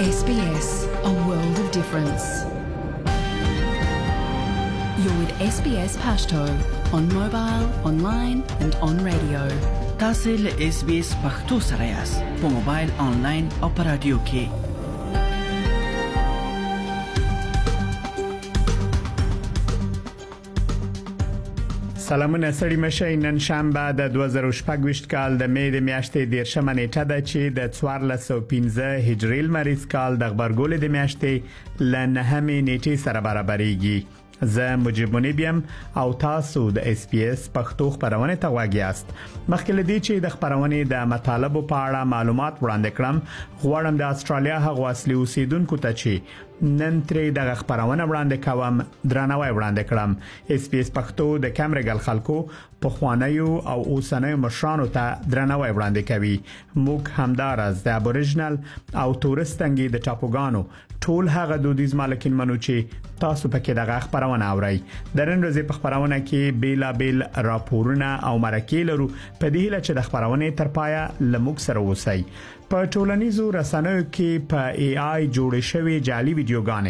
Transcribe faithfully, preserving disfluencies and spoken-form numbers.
S B S, a world of difference. You're with S B S Pashto on mobile, online and on radio. تاسو له اس بي اس پښتو سره یاست په موبایل آنلاین او په رادیو کې. سلامونه سړی مشه نن شنبه د دوه زره شپږ کال د می د میاشتې دیرشمه نیټه ده چې د څوارلس سوه پنځه هجري لمریز کال د خبرګول د میاشتې ل نهمې نیټې سره برابرېږي. زه مجيب منیبیم او تاسو د اس پی اس پښتو خبرونه ته وګیاست. مخکې لدی چې د خبرونه د مطالبه په اړه معلومات وړاندې کړم، غواړم د استرالیا هغه اصلي اوسیدونکو ته چې نن ترې د خبرونه وړاندې کوم درناوی وړاندې کړم. اس پی اس پښتو د کیمرګل خلکو په خوانیو او اوسنیو مشرانو ته درناوی وړاندې کوي. موږ همدارز د ابوریجنل او تورستانګي د ټاپوګانو ټول هغه دودیز مالکین منو چې تاسو پکې دغه خبرونه اورئ. د نن ورځې په خبرونه کې بیلا بیل راپورونه او مرکې لرو په دې لچ د خبرونه تر پایا لموږ سره اوسئ. په ټولنیزو رسنیو کې په ای آی جوړې شوې جعلي ویډیوګانې